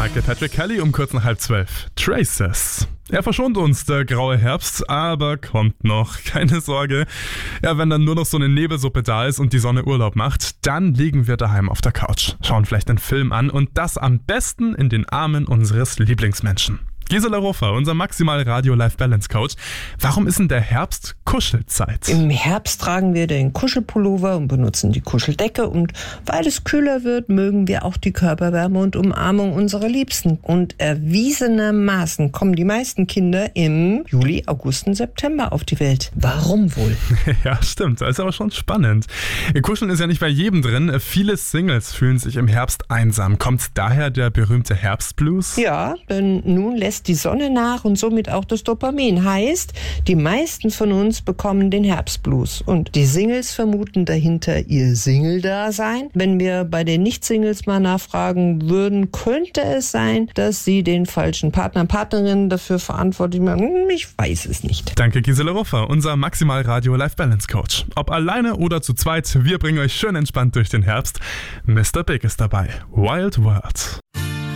sagte Patrick Kelly um kurz nach 11:30. Traces. Er verschont uns, der graue Herbst, aber kommt noch. Keine Sorge. Ja, wenn dann nur noch so eine Nebelsuppe da ist und die Sonne Urlaub macht, dann liegen wir daheim auf der Couch, schauen vielleicht einen Film an und das am besten in den Armen unseres Lieblingsmenschen. Gisela Ruffer, unser Maximal Radio Life Balance Coach. Warum ist denn der Herbst Kuschelzeit? Im Herbst tragen wir den Kuschelpullover und benutzen die Kuscheldecke. Und weil es kühler wird, mögen wir auch die Körperwärme und Umarmung unserer Liebsten. Und erwiesenermaßen kommen die meisten Kinder im Juli, August und September auf die Welt. Warum wohl? Ja, stimmt. Das ist aber schon spannend. Kuscheln ist ja nicht bei jedem drin. Viele Singles fühlen sich im Herbst einsam. Kommt daher der berühmte Herbstblues? Ja, denn nun lässt die Sonne nach und somit auch das Dopamin. Heißt, die meisten von uns bekommen den Herbstblues. Und die Singles vermuten dahinter ihr Single-Dasein. Wenn wir bei den Nicht-Singles mal nachfragen würden, könnte es sein, dass sie den falschen Partner, Partnerin dafür verantwortlich machen. Ich weiß es nicht. Danke Gisela Ruffer, unser Maximal Radio Life Balance Coach. Ob alleine oder zu zweit, wir bringen euch schön entspannt durch den Herbst. Mr. Big ist dabei. Wild World.